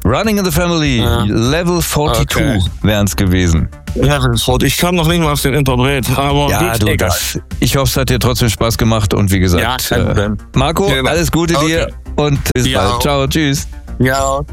Running in the Family, Level 42 wären es gewesen. Ja, ich kam noch nicht mal auf den Interpret, aber ja, gut, egal. Ich hoffe, es hat dir trotzdem Spaß gemacht und wie gesagt, Ja, Marco, alles Gute dir und bis bald. Ciao, tschüss. Ja.